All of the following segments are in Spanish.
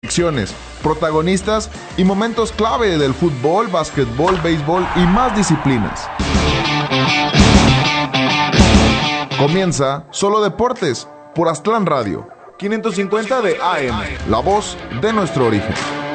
selecciones, protagonistas y momentos clave del fútbol, básquetbol, béisbol y más disciplinas. Comienza Solo Deportes por Aztlán Radio, 550 de AM, la voz de nuestro origen.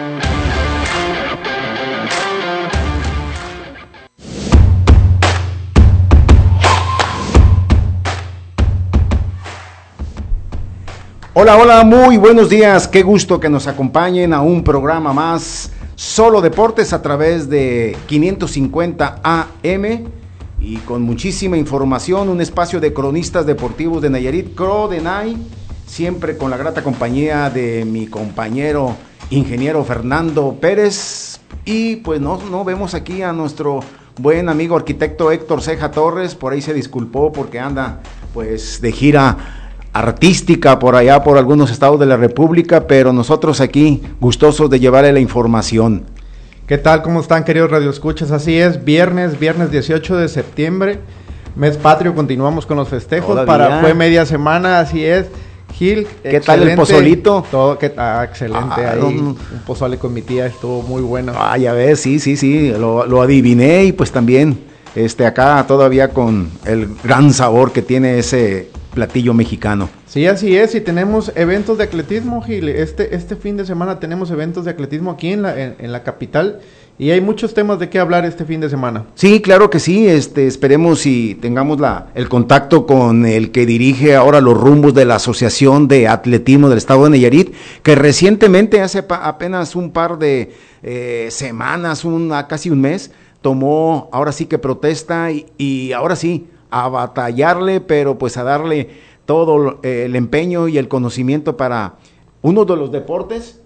Hola, hola, muy buenos días, qué gusto que nos acompañen a un programa más, Solo Deportes a través de 550 AM y con muchísima información, un espacio de cronistas deportivos de Nayarit, CroDenay, siempre con la grata compañía de mi compañero ingeniero Fernando Pérez, y pues no vemos aquí a nuestro buen amigo arquitecto Héctor Ceja Torres, por ahí se disculpó porque anda pues de gira artística por allá, por algunos estados de la República, pero nosotros aquí gustosos de llevarle la información. ¿Qué tal? ¿Cómo están, queridos radioescuchas? Así es, viernes 18 de septiembre, mes patrio, continuamos con los festejos. Fue media semana, así es. Gil, ¿qué tal el pozolito? Todo, excelente, ahí un pozole con mi tía, estuvo muy bueno. Ya ves, sí, lo adiviné y pues también acá todavía con el gran sabor que tiene ese platillo mexicano. Sí, así es, y tenemos eventos de atletismo, Gil. Este fin de semana tenemos eventos de atletismo aquí en la capital, y hay muchos temas de qué hablar este fin de semana. Sí, claro que sí, esperemos y tengamos el contacto con el que dirige ahora los rumbos de la Asociación de Atletismo del Estado de Nayarit, que recientemente, hace apenas un par de semanas, casi un mes, tomó ahora sí que protesta y ahora sí, a batallarle, pero pues a darle todo el empeño y el conocimiento para uno de los deportes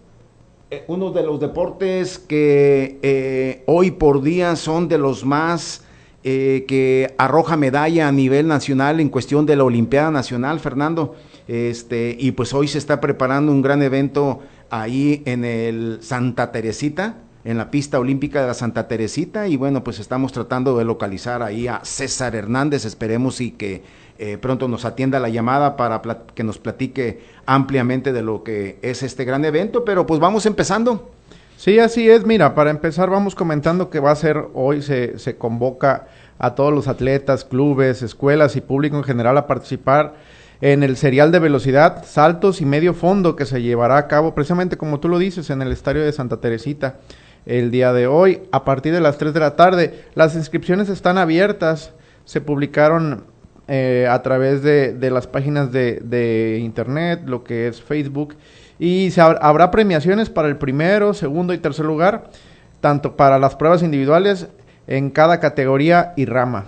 que hoy por día son de los más que arroja medalla a nivel nacional en cuestión de la Olimpiada Nacional, Fernando, y pues hoy se está preparando un gran evento ahí en el Santa Teresita, en la pista olímpica de la Santa Teresita, y bueno, pues estamos tratando de localizar ahí a César Hernández, esperemos y que pronto nos atienda la llamada para que nos platique ampliamente de lo que es este gran evento, pero pues vamos empezando. Sí, así es, mira, para empezar vamos comentando que va a ser hoy, se convoca a todos los atletas, clubes, escuelas y público en general a participar en el serial de velocidad, saltos y medio fondo que se llevará a cabo precisamente como tú lo dices en el estadio de Santa Teresita. El día de hoy, a partir de las 3 de la tarde, las inscripciones están abiertas, se publicaron a través de las páginas de internet, lo que es Facebook, y habrá premiaciones para el primero, segundo y tercer lugar, tanto para las pruebas individuales en cada categoría y rama.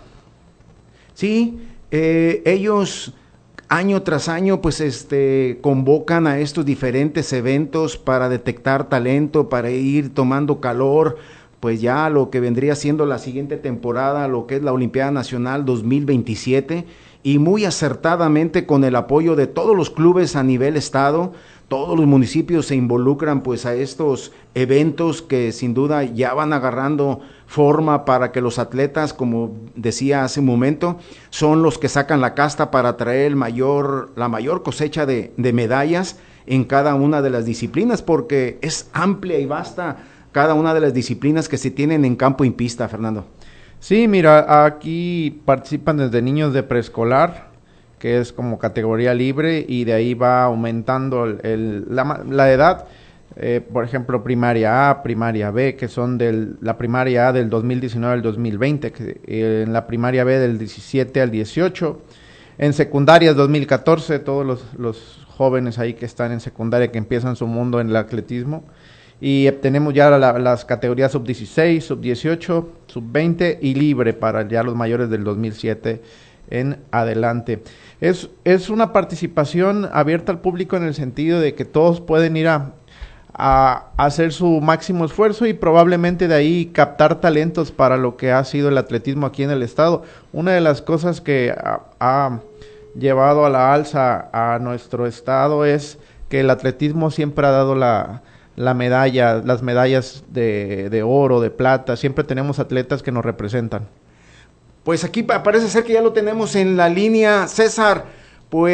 Sí, ellos año tras año pues convocan a estos diferentes eventos para detectar talento, para ir tomando calor, pues ya lo que vendría siendo la siguiente temporada, lo que es la Olimpiada Nacional 2027, y muy acertadamente con el apoyo de todos los clubes a nivel estado, todos los municipios se involucran pues a estos eventos que sin duda ya van agarrando forma para que los atletas, como decía hace un momento, son los que sacan la casta para traer la mayor cosecha de medallas en cada una de las disciplinas, porque es amplia y vasta cada una de las disciplinas que se tienen en campo y pista, Fernando. Sí, mira, aquí participan desde niños de preescolar, que es como categoría libre, y de ahí va aumentando la edad. Por ejemplo, primaria A, primaria B, que son la primaria A del 2019 al 2020, en la primaria B del 17 al 18, en secundarias 2014, todos los jóvenes ahí que están en secundaria, que empiezan su mundo en el atletismo, y tenemos ya las categorías sub-16, sub-18, sub-20 y libre para ya los mayores del 2007 en adelante. Es una participación abierta al público en el sentido de que todos pueden ir a hacer su máximo esfuerzo y probablemente de ahí captar talentos para lo que ha sido el atletismo aquí en el estado. Una de las cosas que ha llevado a la alza a nuestro estado es que el atletismo siempre ha dado las medallas de oro, de plata. Siempre tenemos atletas que nos representan. Pues aquí parece ser que ya lo tenemos en la línea. César, pues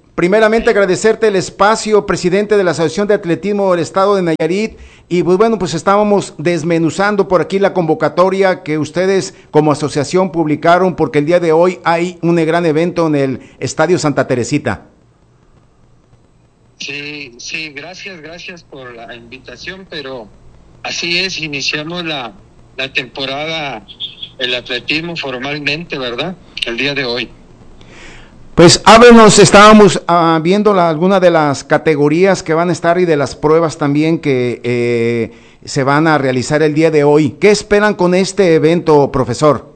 Primeramente agradecerte el espacio, presidente de la Asociación de Atletismo del Estado de Nayarit, y pues bueno, pues estábamos desmenuzando por aquí la convocatoria que ustedes como asociación publicaron, porque el día de hoy hay un gran evento en el Estadio Santa Teresita. Sí, gracias por la invitación, pero así es, iniciamos la temporada, el atletismo formalmente, ¿verdad? El día de hoy. Pues háblenos, estábamos viendo algunas de las categorías que van a estar y de las pruebas también que se van a realizar el día de hoy. ¿Qué esperan con este evento, profesor?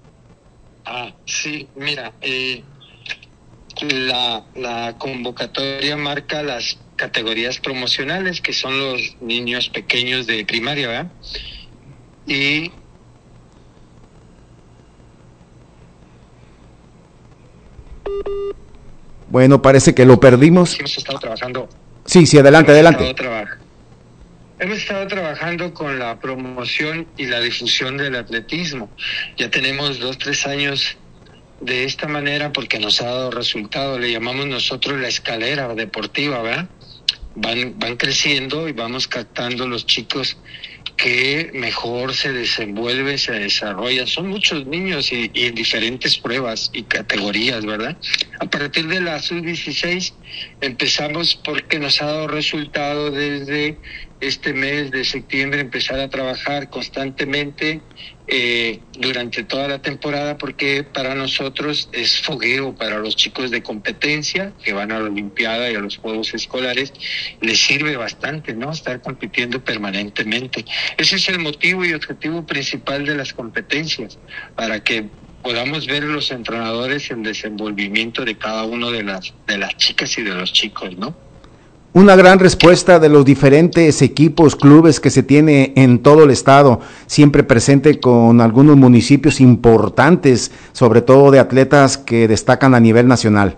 Sí, mira, la convocatoria marca las categorías promocionales, que son los niños pequeños de primaria, ¿verdad? Y bueno, parece que lo perdimos. hemos estado trabajando. Sí, adelante. Hemos estado trabajando con la promoción y la difusión del atletismo. Ya tenemos 2-3 años de esta manera porque nos ha dado resultado. Le llamamos nosotros la escalera deportiva, ¿verdad? Van creciendo y vamos captando los chicos que mejor se desenvuelven, se desarrollan. Son muchos niños y en diferentes pruebas y categorías, ¿verdad? A partir de la sub-16 empezamos porque nos ha dado resultado desde este mes de septiembre, empezar a trabajar constantemente durante toda la temporada, porque para nosotros es fogueo para los chicos de competencia que van a la Olimpiada y a los Juegos Escolares. Les sirve bastante, ¿no? Estar compitiendo permanentemente. Ese es el motivo y objetivo principal de las competencias, para que podamos ver los entrenadores el desenvolvimiento de cada uno de las chicas y de los chicos, ¿no? Una gran respuesta de los diferentes equipos, clubes que se tiene en todo el estado, siempre presente con algunos municipios importantes, sobre todo de atletas que destacan a nivel nacional.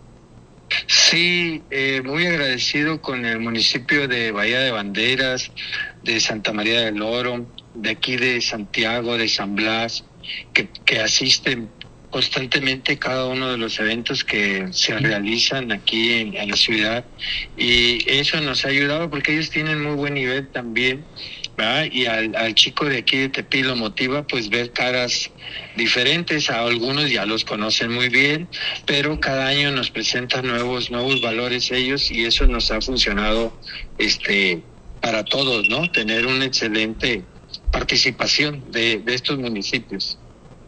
Sí, muy agradecido con el municipio de Bahía de Banderas, de Santa María del Oro, de aquí de Santiago, de San Blas, que asisten constantemente cada uno de los eventos que se realizan aquí en la ciudad, y eso nos ha ayudado porque ellos tienen muy buen nivel también, ¿verdad? Y al chico de aquí de Tepi lo motiva pues ver caras diferentes. A algunos ya los conocen muy bien, pero cada año nos presentan nuevos valores ellos, y eso nos ha funcionado para todos, ¿no? Tener una excelente participación de estos municipios.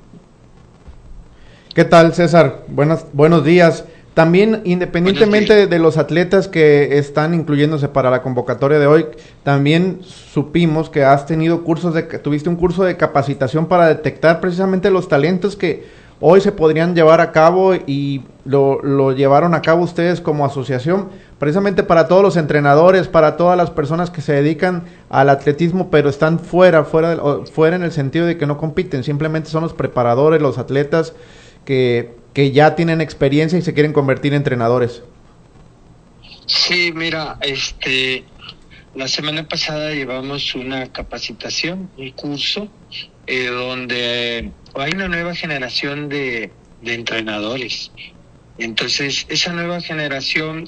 ¿Qué tal, César? Buenos días. También, independientemente de los atletas que están incluyéndose para la convocatoria de hoy, también supimos que tuviste un curso de capacitación para detectar precisamente los talentos que hoy se podrían llevar a cabo, y lo llevaron a cabo ustedes como asociación, precisamente para todos los entrenadores, para todas las personas que se dedican al atletismo, pero están fuera en el sentido de que no compiten, simplemente son los preparadores, los atletas que ya tienen experiencia y se quieren convertir en entrenadores. Sí, mira, la semana pasada llevamos una capacitación, un curso, donde hay una nueva generación de entrenadores. Entonces, esa nueva generación,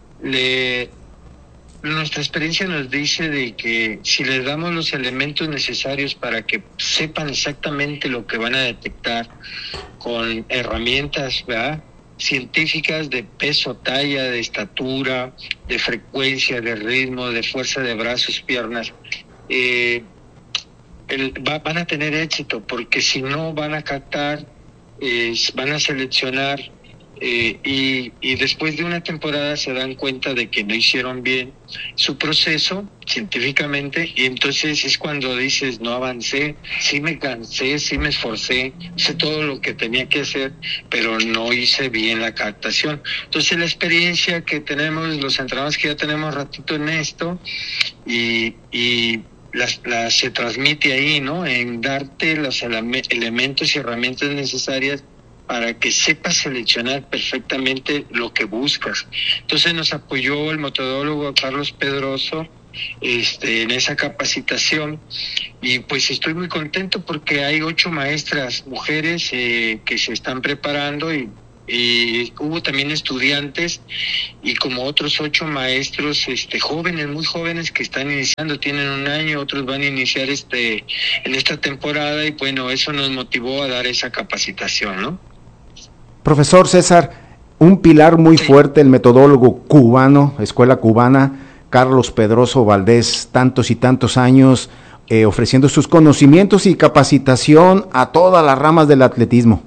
nuestra experiencia nos dice de que si les damos los elementos necesarios para que sepan exactamente lo que van a detectar, con herramientas, ¿verdad?, científicas de peso, talla, de estatura, de frecuencia, de ritmo, de fuerza de brazos, piernas, van a tener éxito, porque si no van a captar, van a seleccionar, y después de una temporada se dan cuenta de que no hicieron bien su proceso científicamente, y entonces es cuando dices: no avancé, sí me cansé, sí me esforcé, hice todo lo que tenía que hacer, pero no hice bien la captación. Entonces la experiencia que tenemos, los entrenadores que ya tenemos ratito en esto, y se transmite ahí, ¿no?, en darte los elementos y herramientas necesarias para que sepas seleccionar perfectamente lo que buscas. Entonces nos apoyó el metodólogo Carlos Pedroso en esa capacitación, y pues estoy muy contento porque hay 8 maestras mujeres que se están preparando, y y hubo también estudiantes y como otros 8 maestros jóvenes, muy jóvenes, que están iniciando, tienen 1 año, otros van a iniciar en esta temporada, y bueno, eso nos motivó a dar esa capacitación, ¿no? Profesor César, un pilar muy fuerte, el metodólogo cubano, escuela cubana, Carlos Pedroso Valdés, tantos y tantos años ofreciendo sus conocimientos y capacitación a todas las ramas del atletismo.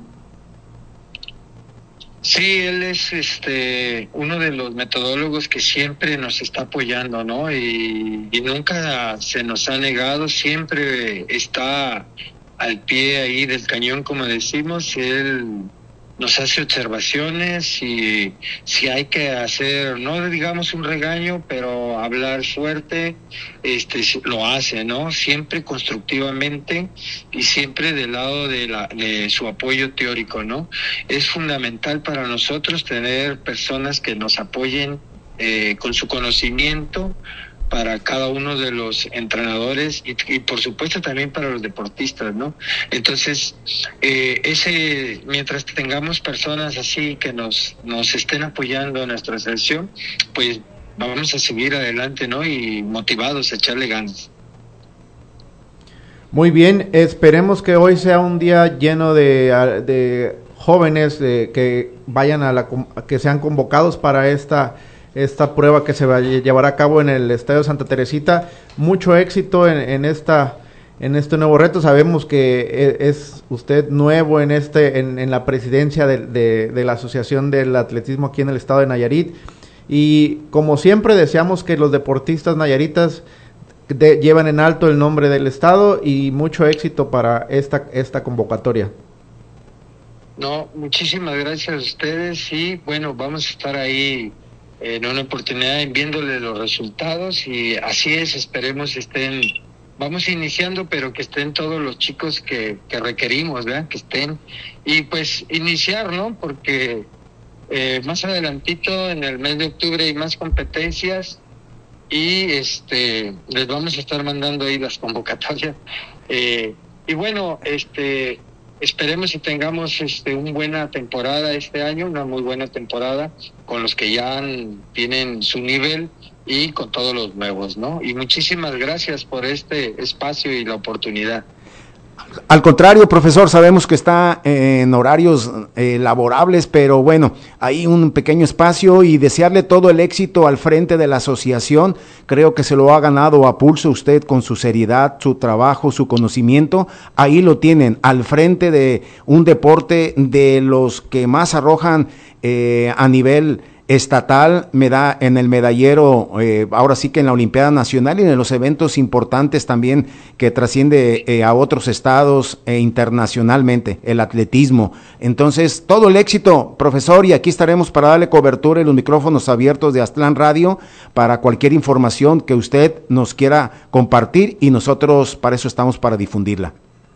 Sí, él es uno de los metodólogos que siempre nos está apoyando, ¿no? Y nunca se nos ha negado, siempre está al pie ahí del cañón, como decimos. Él nos hace observaciones, y si hay que hacer, no digamos un regaño, pero hablar fuerte, lo hace, ¿no? Siempre constructivamente y siempre del lado de su apoyo teórico, ¿no? Es fundamental para nosotros tener personas que nos apoyen con su conocimiento para cada uno de los entrenadores y por supuesto también para los deportistas, ¿no? Entonces, mientras tengamos personas así que nos estén apoyando en nuestra selección, pues vamos a seguir adelante, ¿no? Y motivados a echarle ganas. Muy bien, esperemos que hoy sea un día lleno de jóvenes que vayan que sean convocados para esta prueba que se va a llevar a cabo en el Estadio Santa Teresita. Mucho éxito en este nuevo reto. Sabemos que es usted nuevo en la presidencia de la Asociación del Atletismo aquí en el estado de Nayarit, y como siempre deseamos que los deportistas nayaritas lleven en alto el nombre del estado, y mucho éxito para esta convocatoria. No, muchísimas gracias a ustedes, y bueno, vamos a estar ahí en una oportunidad viéndole los resultados, y así es, esperemos vamos iniciando, pero que estén todos los chicos que requerimos, ¿verdad? Que estén, y pues iniciar, ¿no? Porque más adelantito, en el mes de octubre, hay más competencias, y les vamos a estar mandando ahí las convocatorias, y bueno, esperemos y tengamos una buena temporada este año, una muy buena temporada, con los que ya tienen su nivel y con todos los nuevos, ¿no? Y muchísimas gracias por este espacio y la oportunidad. Al contrario, profesor, sabemos que está en horarios laborables, pero bueno, hay un pequeño espacio, y desearle todo el éxito al frente de la asociación. Creo que se lo ha ganado a pulso usted con su seriedad, su trabajo, su conocimiento. Ahí lo tienen, al frente de un deporte de los que más arrojan a nivel estatal, en el medallero, ahora sí que en la Olimpiada Nacional y en los eventos importantes también que trasciende a otros estados internacionalmente, el atletismo. Entonces, todo el éxito, profesor, y aquí estaremos para darle cobertura en los micrófonos abiertos de Aztlán Radio para cualquier información que usted nos quiera compartir, y nosotros para eso estamos, para difundirla.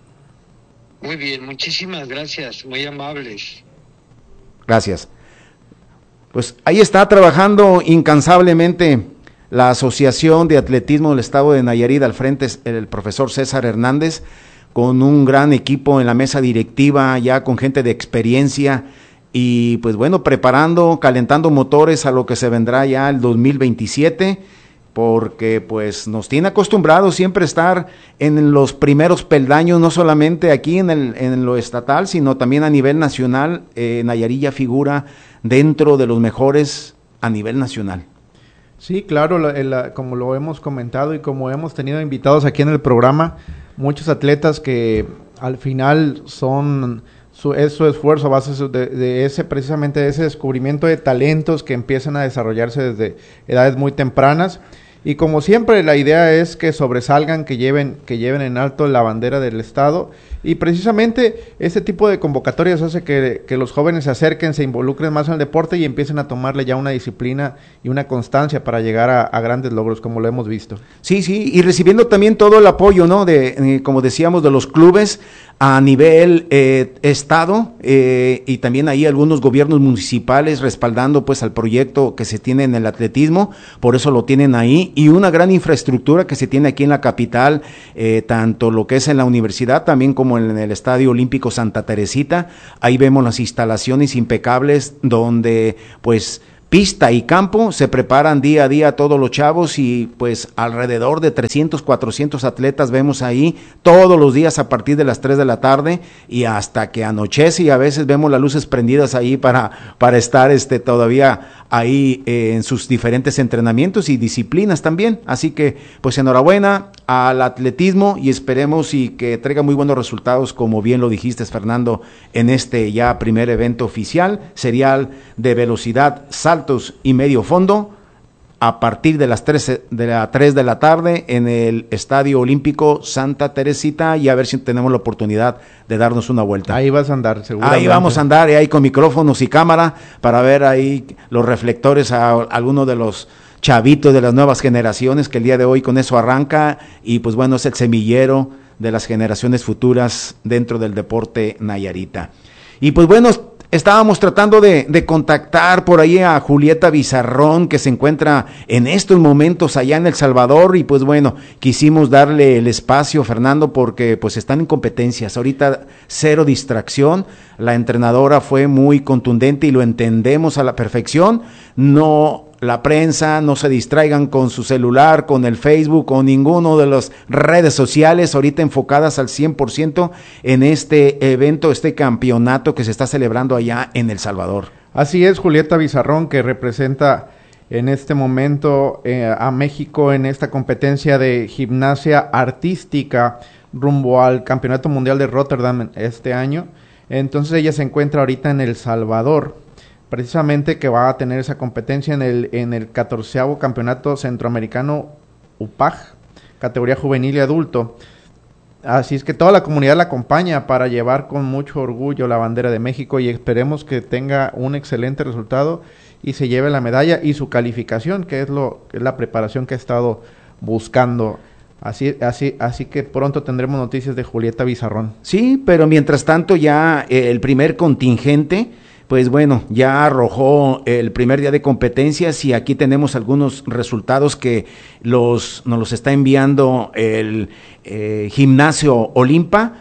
Muy bien, muchísimas gracias, muy amables. Gracias. Pues ahí está trabajando incansablemente la Asociación de Atletismo del Estado de Nayarit, al frente el profesor César Hernández, con un gran equipo en la mesa directiva, ya con gente de experiencia, y pues bueno, calentando motores a lo que se vendrá ya el 2027, porque pues nos tiene acostumbrados siempre estar en los primeros peldaños, no solamente aquí en lo estatal, sino también a nivel nacional. Nayarit ya figura dentro de los mejores a nivel nacional. Sí, claro, como lo hemos comentado y como hemos tenido invitados aquí en el programa, muchos atletas que al final es su esfuerzo a base precisamente de ese descubrimiento de talentos que empiezan a desarrollarse desde edades muy tempranas. Y como siempre, la idea es que sobresalgan, que lleven en alto la bandera del estado, y precisamente este tipo de convocatorias hace que los jóvenes se acerquen, se involucren más en el deporte y empiecen a tomarle ya una disciplina y una constancia para llegar a grandes logros, como lo hemos visto. Sí, y recibiendo también todo el apoyo, ¿no? Como decíamos, de los clubes. a nivel estado y también ahí algunos gobiernos municipales respaldando pues al proyecto que se tiene en el atletismo, por eso lo tienen ahí, y una gran infraestructura que se tiene aquí en la capital, tanto lo que es en la universidad también como en el Estadio Olímpico Santa Teresita. Ahí vemos las instalaciones impecables donde pues pista y campo se preparan día a día todos los chavos, y pues alrededor de 300, 400 atletas vemos ahí todos los días a partir de las 3 de la tarde y hasta que anochece, y a veces vemos las luces prendidas ahí para estar todavía ahí en sus diferentes entrenamientos y disciplinas también. Así que pues enhorabuena al atletismo y esperemos y que traiga muy buenos resultados, como bien lo dijiste, Fernando, en este ya primer evento oficial serial de velocidad, saltos y medio fondo a partir de las 3 de la tarde en el Estadio Olímpico Santa Teresita, y a ver si tenemos la oportunidad de darnos una vuelta. Ahí vas a andar, seguramente. Ahí vamos a andar, ahí con micrófonos y cámara para ver ahí los reflectores a algunos de los chavitos de las nuevas generaciones, que el día de hoy con eso arranca, y pues bueno, es el semillero de las generaciones futuras dentro del deporte nayarita. Y pues bueno, estábamos tratando de contactar por ahí a Julieta Bizarrón, que se encuentra en estos momentos allá en El Salvador, y pues bueno, quisimos darle el espacio, Fernando, porque pues están en competencias, ahorita cero distracción, la entrenadora fue muy contundente y lo entendemos a la perfección, no la prensa, no se distraigan con su celular, con el Facebook, con ninguno de las redes sociales, ahorita enfocadas al 100% en este evento, este campeonato que se está celebrando allá en El Salvador. Así es, Julieta Bizarrón, que representa en este momento a México en esta competencia de gimnasia artística rumbo al Campeonato Mundial de Rotterdam este año. Entonces ella se encuentra ahorita en El Salvador, precisamente que va a tener esa competencia en el 14º Campeonato Centroamericano UPAG, categoría juvenil y adulto. Así es que toda la comunidad la acompaña para llevar con mucho orgullo la bandera de México, y esperemos que tenga un excelente resultado y se lleve la medalla y su calificación, que es la preparación que ha estado buscando. Así que pronto tendremos noticias de Julieta Bizarrón. Sí, pero mientras tanto ya el primer contingente, pues bueno, ya arrojó el primer día de competencias, y aquí tenemos algunos resultados que nos los está enviando el Gimnasio Olimpia,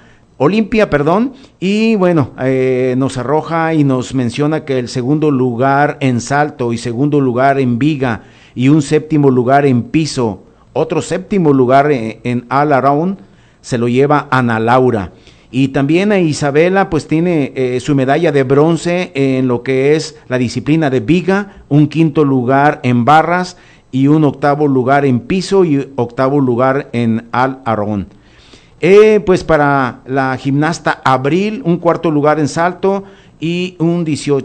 y bueno, nos arroja y nos menciona que el segundo lugar en salto y segundo lugar en viga y un séptimo lugar en piso, otro séptimo lugar en all around se lo lleva Ana Laura. Y también a Isabela pues tiene su medalla de bronce en lo que es la disciplina de viga, un quinto lugar en barras y un octavo lugar en piso y octavo lugar en all around. Pues para la gimnasta Abril, un cuarto lugar en salto y un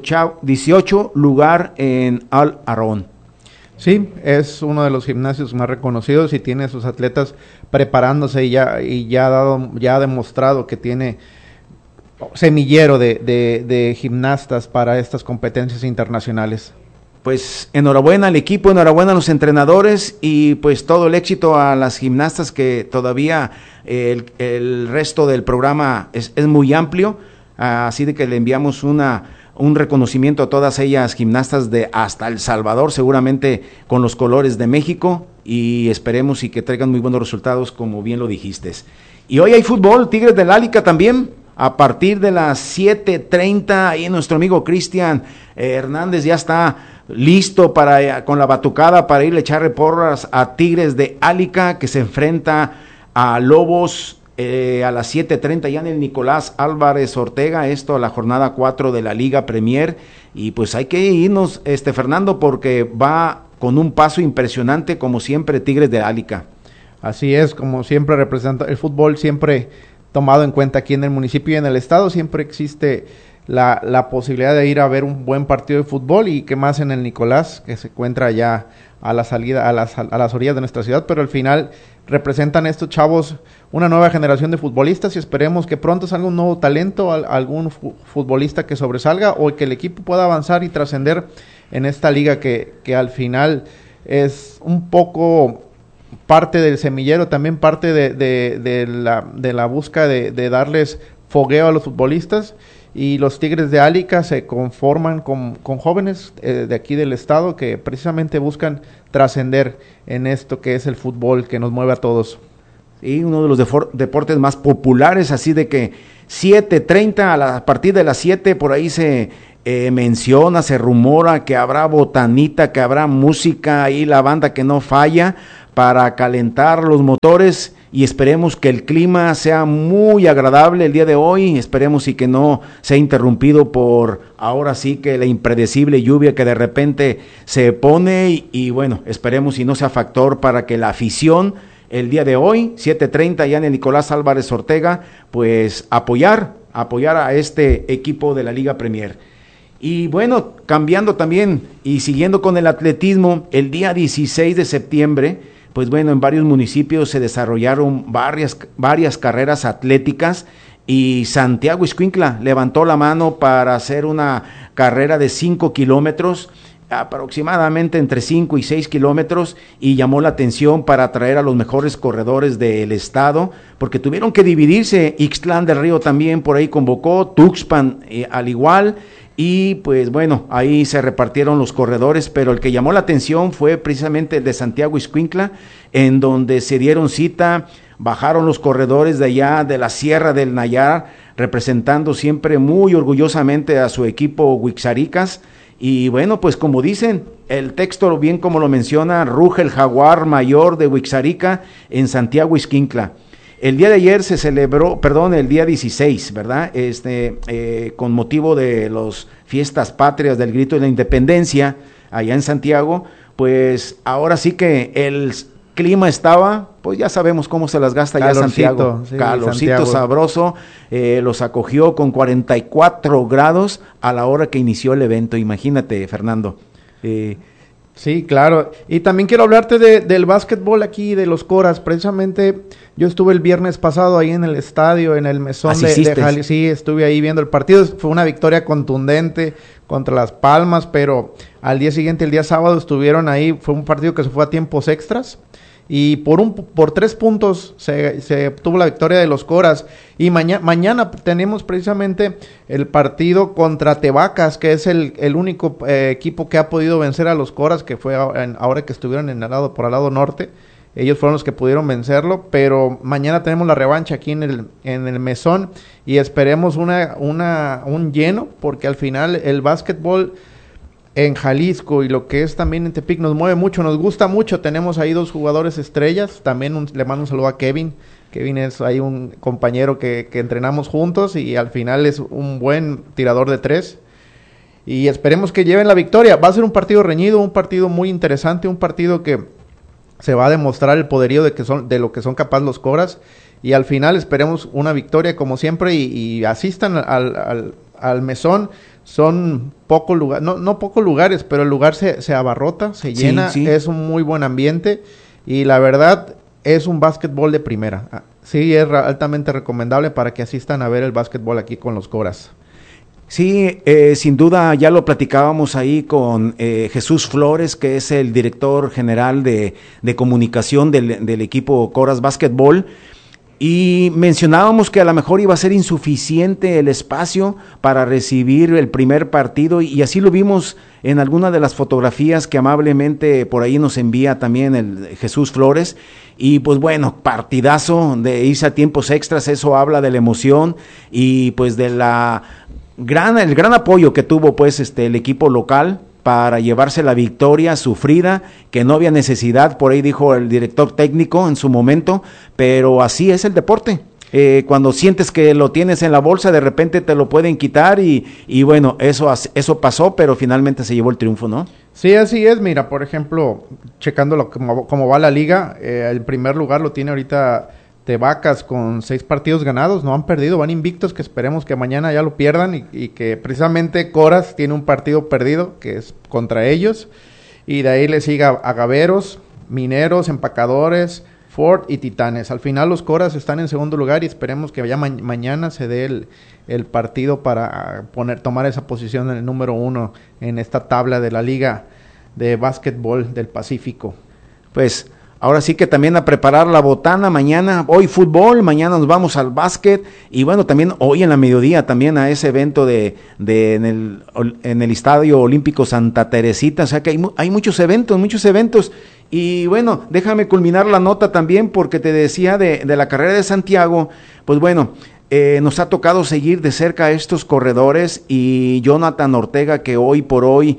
18 lugar en all around. Sí, es uno de los gimnasios más reconocidos y tiene a sus atletas preparándose y ya ha demostrado que tiene semillero de gimnastas para estas competencias internacionales. Pues enhorabuena al equipo, enhorabuena a los entrenadores y pues todo el éxito a las gimnastas, que todavía el resto del programa es muy amplio, así de que le enviamos un reconocimiento a todas ellas gimnastas de hasta El Salvador, seguramente con los colores de México, y esperemos y que traigan muy buenos resultados, como bien lo dijiste. Y hoy hay fútbol, Tigres del Álica también, a partir de las 7:30, ahí nuestro amigo Cristian Hernández ya está listo con la batucada para irle a echarle porras a Tigres de Álica, que se enfrenta a Lobos a las 7:30 ya en el Nicolás Álvarez Ortega, esto a la jornada 4 de la Liga Premier, y pues hay que irnos, Fernando, porque va con un paso impresionante, como siempre, Tigres de Álica. Así es, como siempre representa el fútbol, siempre tomado en cuenta aquí en el municipio y en el estado, siempre existe la posibilidad de ir a ver un buen partido de fútbol, y que más en el Nicolás, que se encuentra ya a la salida, a las orillas de nuestra ciudad, pero al final representan estos chavos una nueva generación de futbolistas, y esperemos que pronto salga un nuevo talento, algún futbolista que sobresalga, o que el equipo pueda avanzar y trascender en esta liga que al final es un poco parte del semillero, también parte de la búsqueda de darles fogueo a los futbolistas. Y los Tigres de Álica se conforman con jóvenes de aquí del estado que precisamente buscan trascender en esto que es el fútbol que nos mueve a todos. Sí, uno de los deportes más populares, así de que 7:30, a partir de las 7 por ahí se menciona, se rumora que habrá botanita, que habrá música, ahí la banda que no falla para calentar los motores. Y esperemos que el clima sea muy agradable el día de hoy, esperemos y que no sea interrumpido por ahora sí que la impredecible lluvia que de repente se pone y bueno, esperemos y no sea factor para que la afición el día de hoy, 7:30 ya en el Nicolás Álvarez Ortega, pues apoyar a este equipo de la Liga Premier. Y bueno, cambiando también y siguiendo con el atletismo, el día 16 de septiembre, pues bueno, en varios municipios se desarrollaron varias carreras atléticas y Santiago Ixcuintla levantó la mano para hacer una carrera de 5 kilómetros, aproximadamente entre 5 y 6 kilómetros, y llamó la atención para atraer a los mejores corredores del estado, porque tuvieron que dividirse. Ixtlán del Río también por ahí convocó, Tuxpan al igual. Y pues bueno, ahí se repartieron los corredores, pero el que llamó la atención fue precisamente el de Santiago Ixcuintla, en donde se dieron cita, bajaron los corredores de allá de la Sierra del Nayar, representando siempre muy orgullosamente a su equipo Huixaricas. Y bueno, pues como dicen, el texto bien como lo menciona, ruge el jaguar mayor de Huixarica en Santiago Ixcuintla. El día de ayer se celebró, el día 16, ¿verdad? Con motivo de las fiestas patrias del Grito de la Independencia, allá en Santiago, pues ahora sí que el clima estaba, pues ya sabemos cómo se las gasta ya Santiago. Sí, calorcito Santiago. Sabroso, los acogió con 44 grados a la hora que inició el evento, imagínate, Fernando. Sí, claro. Y también quiero hablarte del básquetbol aquí, de los Coras. Precisamente yo estuve el viernes pasado ahí en el estadio, en el mesón de Jalisco. Sí, estuve ahí viendo el partido. Fue una victoria contundente contra Las Palmas, pero al día siguiente, el día sábado, estuvieron ahí. Fue un partido que se fue a tiempos extras. Y por 3 puntos se obtuvo la victoria de los Coras. Y mañana tenemos precisamente el partido contra Tebacas, que es el único equipo que ha podido vencer a los Coras, que fue ahora que estuvieron por el lado norte. Ellos fueron los que pudieron vencerlo, pero mañana tenemos la revancha aquí en el mesón y esperemos un lleno, porque al final el básquetbol en Jalisco y lo que es también en Tepic nos mueve mucho, nos gusta mucho. Tenemos ahí 2 jugadores estrellas, también le mando un saludo a Kevin. Kevin es ahí un compañero que entrenamos juntos y al final es un buen tirador de 3 y esperemos que lleven la victoria. Va a ser un partido reñido, un partido muy interesante, un partido que se va a demostrar el poderío de lo que son capaces los Coras y al final esperemos una victoria como siempre y asistan al mesón. Son pocos lugares, no pocos lugares, pero el lugar se abarrota, se llena, sí. Es un muy buen ambiente y la verdad es un básquetbol de primera. Sí, es altamente recomendable para que asistan a ver el básquetbol aquí con los Coras. Sí, sin duda ya lo platicábamos ahí con Jesús Flores, que es el director general de comunicación del equipo Coras Básquetbol. Y mencionábamos que a lo mejor iba a ser insuficiente el espacio para recibir el primer partido y así lo vimos en alguna de las fotografías que amablemente por ahí nos envía también el Jesús Flores. Y pues bueno, partidazo de irse a tiempos extras, eso habla de la emoción y pues de el gran apoyo que tuvo pues el equipo local para llevarse la victoria sufrida, que no había necesidad, por ahí dijo el director técnico en su momento, pero así es el deporte. Cuando sientes que lo tienes en la bolsa, de repente te lo pueden quitar y bueno, eso pasó, pero finalmente se llevó el triunfo, ¿no? Sí, así es. Mira, por ejemplo, checando cómo va la liga, el primer lugar lo tiene ahorita Tebacas con 6 partidos ganados, no han perdido, van invictos, que esperemos que mañana ya lo pierdan y que precisamente Coras tiene un partido perdido, que es contra ellos, y de ahí le siga Agaveros, Mineros, Empacadores, Ford y Titanes. Al final los Coras están en segundo lugar y esperemos que ya mañana se dé el partido para tomar esa posición en el número 1 en esta tabla de la Liga de Básquetbol del Pacífico. Pues ahora sí que también a preparar la botana mañana, hoy fútbol, mañana nos vamos al básquet y bueno, también hoy en la mediodía también a ese evento en el Estadio Olímpico Santa Teresita, o sea que hay muchos eventos y bueno, déjame culminar la nota también porque te decía de la carrera de Santiago, pues bueno, nos ha tocado seguir de cerca a estos corredores y Jonathan Ortega, que hoy por hoy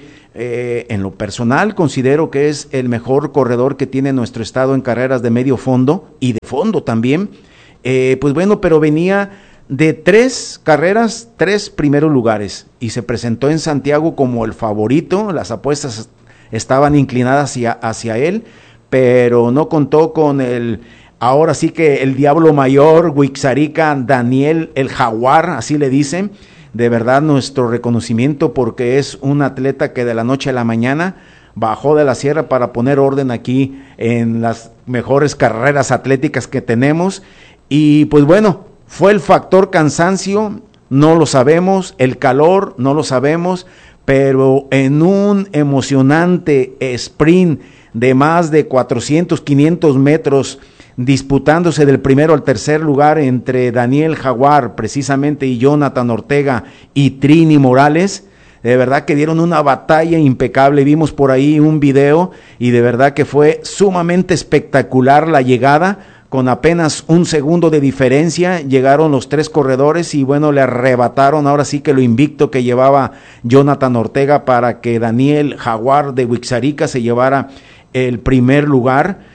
en lo personal considero que es el mejor corredor que tiene nuestro estado en carreras de medio fondo y de fondo también, pues bueno, pero venía de 3 carreras, 3 primeros lugares y se presentó en Santiago como el favorito, las apuestas estaban inclinadas hacia él, pero no contó con ahora sí que el diablo mayor, Wixárika Daniel, el jaguar, así le dicen. De verdad nuestro reconocimiento porque es un atleta que de la noche a la mañana bajó de la sierra para poner orden aquí en las mejores carreras atléticas que tenemos. Y pues bueno, fue el factor cansancio, no lo sabemos, el calor, no lo sabemos, pero en un emocionante sprint de más de 400, 500 metros, disputándose del primero al tercer lugar entre Daniel Jaguar precisamente y Jonathan Ortega y Trini Morales, de verdad que dieron una batalla impecable, vimos por ahí un video y de verdad que fue sumamente espectacular la llegada, con apenas 1 segundo de diferencia llegaron los 3 corredores y bueno, le arrebataron ahora sí que lo invicto que llevaba Jonathan Ortega para que Daniel Jaguar de Wixárika se llevara el primer lugar.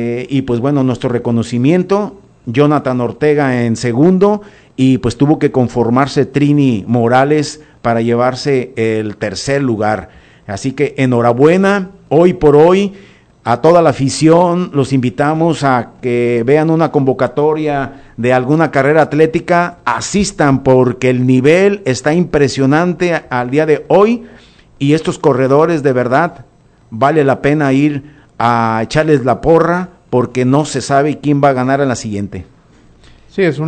Y pues bueno, nuestro reconocimiento, Jonathan Ortega en segundo y pues tuvo que conformarse Trini Morales para llevarse el tercer lugar, así que enhorabuena, hoy por hoy a toda la afición, los invitamos a que vean una convocatoria de alguna carrera atlética, asistan porque el nivel está impresionante al día de hoy y estos corredores de verdad vale la pena ir a echarles la porra porque no se sabe quién va a ganar en la siguiente. Sí, es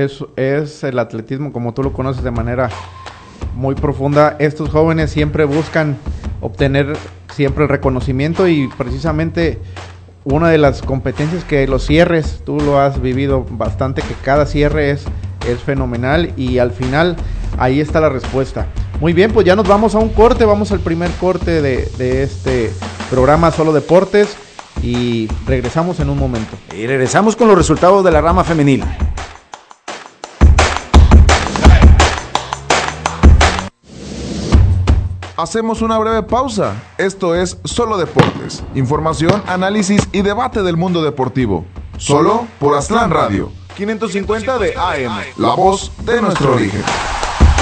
el atletismo como tú lo conoces de manera muy profunda. Estos jóvenes siempre buscan obtener siempre el reconocimiento y precisamente una de las competencias que los cierres, tú lo has vivido bastante, que cada cierre es fenomenal y al final ahí está la respuesta. Muy bien, pues ya nos vamos a un corte, vamos al primer corte de este programa Solo Deportes y regresamos en un momento. Y regresamos con los resultados de la rama femenil. Hacemos una breve pausa. Esto es Solo Deportes. Información, análisis y debate del mundo deportivo. Solo por Aztlán Radio. 550 de AM. La voz de nuestro origen.